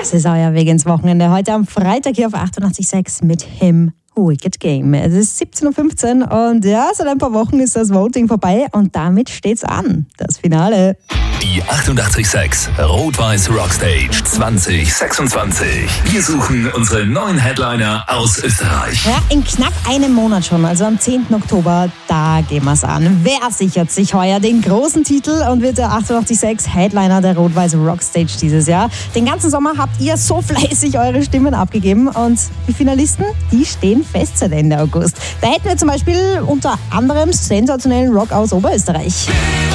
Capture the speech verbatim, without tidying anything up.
Das ist euer Weg ins Wochenende. Heute am Freitag hier auf achtundachtzig Komma sechs mit Him. Wicked Game. Es ist siebzehn Uhr fünfzehn und ja, seit ein paar Wochen ist das Voting vorbei und damit steht's an. Das Finale. Die achtundachtzig Komma sechs Rot-Weiß Rockstage zwanzig sechsundzwanzig. Wir suchen unsere neuen Headliner aus Österreich. Ja, in knapp einem Monat schon, also am zehnten Oktober, da gehen wir's an. Wer sichert sich heuer den großen Titel und wird der achtundachtzig Komma sechs Headliner der Rot-Weiß Rockstage dieses Jahr? Den ganzen Sommer habt ihr so fleißig eure Stimmen abgegeben und die Finalisten, die stehen fest seit Ende August. Da hätten wir zum Beispiel unter anderem sensationellen Rock aus Oberösterreich.